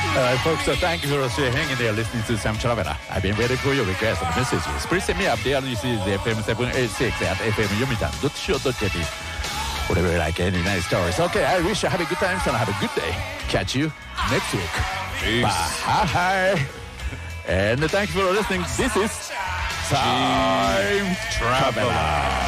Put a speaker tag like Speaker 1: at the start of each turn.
Speaker 1: All right, folks, so thank you for hanging there listening to Sam Traveler. I've been waiting for your requests and messages. Please send me up there. This is FM786 at fmyomitan.co.jp. Whatever you like, any nice stories. Okay, I wish you have a good time and have a good day. Catch you next week.
Speaker 2: Peace.
Speaker 1: Bye. And thank you for listening. This is Time Traveler.